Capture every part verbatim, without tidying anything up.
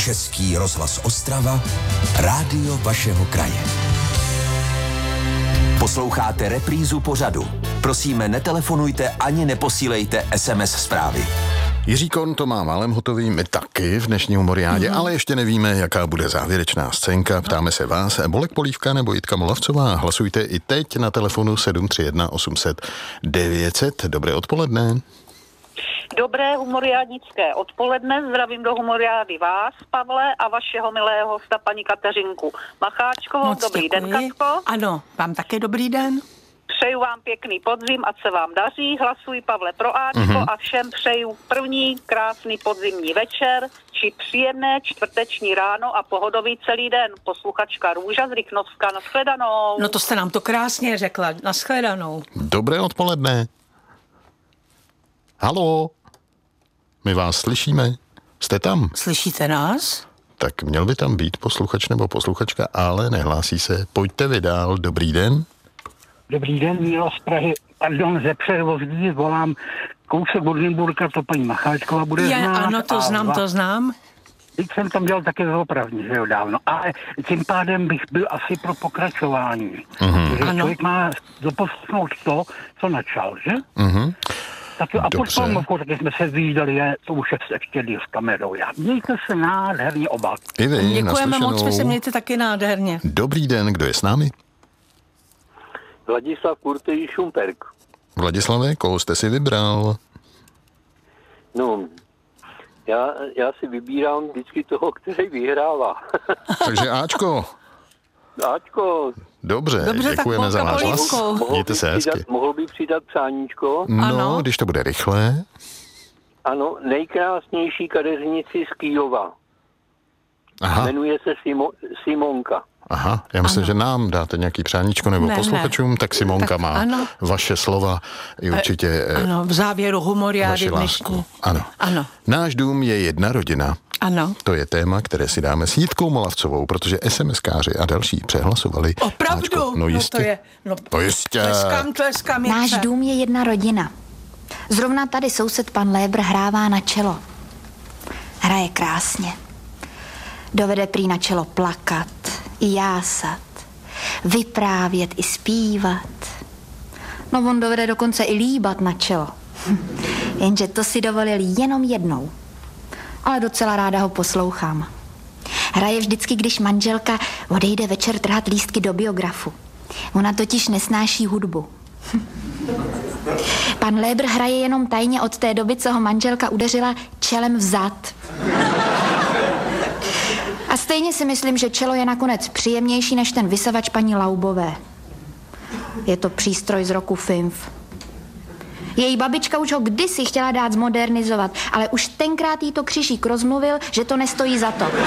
Český rozhlas Ostrava, rádio vašeho kraje. Posloucháte reprízu pořadu. Prosíme, netelefonujte ani neposílejte es em es zprávy. Jiří Kohn to má málem hotový, my taky v dnešní humoriádě, mm-hmm. ale ještě nevíme, jaká bude závěrečná scénka. Ptáme se vás, Bolek Polívka nebo Jitka Molavcová. Hlasujte i teď na telefonu sedm tři jedna osm set devět set. Dobré odpoledne. Dobré humoriádnické odpoledne, zdravím do humoriády vás, Pavle, a vašeho milého hosta, paní Kateřinku Macháčkovou. Moc dobrý děkuji. den, Katko. Ano, vám také dobrý den. Přeju vám pěkný podzim, ať se vám daří. Hlasuji, Pavle, pro Ačko mm-hmm. a všem přeju první krásný podzimní večer, či příjemné čtvrteční ráno a pohodový celý den. Posluchačka Růža z Rychnovska, nashledanou. No to jste nám to krásně řekla, nashledanou. Dobré odpoledne. Haló, my vás slyšíme. Jste tam? Slyšíte nás? Tak měl by tam být posluchač nebo posluchačka, ale nehlásí se. Pojďte vy dál. Dobrý den. Dobrý den, Míla z Prahy, pardon, ze Přerovzdí, volám kousek od Nymburka, to paní Macháčková bude Je, znát. ano, to znám, to znám. Teď jsem tam dělal také opravdu, že jo, dávno, ale tím pádem bych byl asi pro pokračování. Mm-hmm. Že ano. člověk má doposlechnout to, co načal, že? Mm-hmm. Tak jo, a Dobře. pod filmovkou taky jsme se zvídali, je, to už je ještě díl s kamerou. Já mějte se nádherně oba. I vy, Děkujeme naslyšenou. moc, vy se mějte taky nádherně. Dobrý den, kdo je s námi? Vladislav Kurtej Šumperk. Vladislave, koho jste si vybral? No, já, já si vybírám vždycky toho, který vyhrává. Takže Ačko. Ačko. Dobře, Dobře, děkujeme tak za váš hlas. Polívko. Mějte se hezky. Přidat, mohl bych přidat přáníčko? No, Ano. když to bude rychlé. Ano, nejkrásnější kadeřnici z Kyjova. Aha, Jmenuje se Simo, Simonka. aha, já myslím, Ano. že nám dáte nějaký přáníčko nebo Ne, posluchačům, ne. tak Simonka Tak má ano. vaše slova i určitě eh, Ano, v závěru humoriády vaši lásku. dnešní. Ano. Ano, Náš dům je jedna rodina. ano. To je téma, které si dáme s Jitkou Molavcovou, protože SMSkáři a další přehlasovali. Opravdu? Áčko, no jistě. No to je, no, No jistě. tleskám, tleskám. Náš Jitce. dům je jedna rodina. Zrovna tady soused pan Lébr hrává na čelo. Hraje krásně. Dovede prý na čelo plakat, i jásat, vyprávět, i zpívat. No on dovede dokonce i líbat na čelo. Jenže to si dovolil jenom jednou. Ale docela ráda ho poslouchám. Hraje vždycky, když manželka odejde večer trhat lístky do biografu. Ona totiž nesnáší hudbu. Pan Lébr hraje jenom tajně od té doby, co ho manželka udeřila čelem vzad. A stejně si myslím, že čelo je nakonec příjemnější než ten vysavač paní Laubové. Je to přístroj z roku Finf. Její babička už ho kdysi chtěla dát zmodernizovat, ale už tenkrát jí to křižík rozmluvil, že to nestojí za to.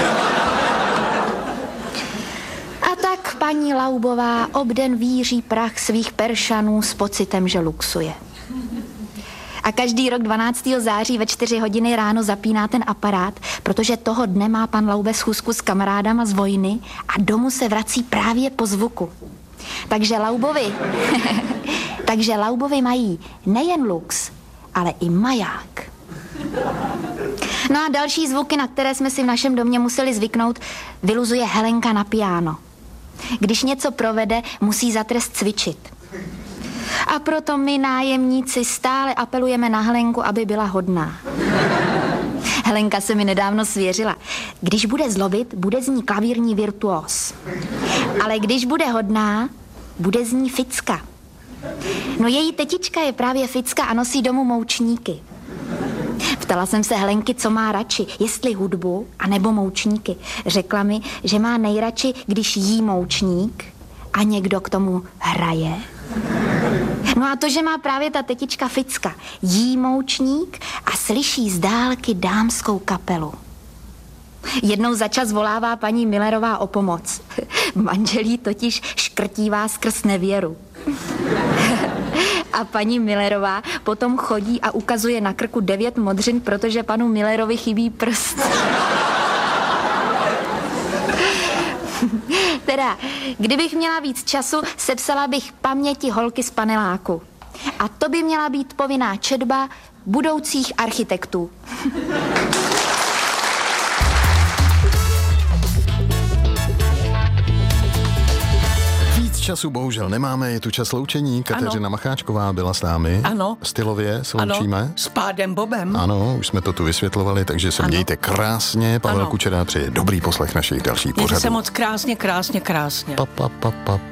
A tak paní Laubová obden víří prach svých peršanů s pocitem, že luxuje. A každý rok dvanáctého září ve čtyři hodiny ráno zapíná ten aparát, protože toho dne má pan Laube schůzku s kamarádama z vojny a domů se vrací právě po zvuku. Takže Laubovi, takže Laubovi mají nejen lux, ale i maják. No a další zvuky, na které jsme si v našem domě museli zvyknout, vyluzuje Helenka na piano. Když něco provede, musí za trest cvičit. A proto my nájemníci stále apelujeme na Helenku, aby byla hodná. Helenka se mi nedávno svěřila. Když bude zlobit, bude z ní klavírní virtuós. Ale když bude hodná, bude z ní ficka. No její tetička je právě ficka a nosí domů moučníky. Ptala jsem se Helenky, co má radši, jestli hudbu, anebo moučníky. Řekla mi, že má nejradši, když jí moučník a někdo k tomu hraje. No a to, že má právě ta tetička ficka, jí moučník a slyší z dálky dámskou kapelu. Jednou za čas volává paní Millerová o pomoc. Manželí totiž škrtívá skrz nevěru. A paní Millerová potom chodí a ukazuje na krku devět modřin, protože panu Millerovi chybí prst. Teda, kdybych měla víc času, sepsala bych paměti holky z paneláku. A to by měla být povinná četba budoucích architektů. času bohužel nemáme, je tu čas loučení. Kateřina ano. Macháčková byla s námi. Ano. Stylově se loučíme. Ano, s pádem Bobem. Ano, už jsme to tu vysvětlovali, takže se ano. mějte krásně. Pavel ano. Kučera přeje dobrý poslech našich dalších pořadů. Mějte se moc krásně, krásně, krásně. Pa, pa, pa, pa.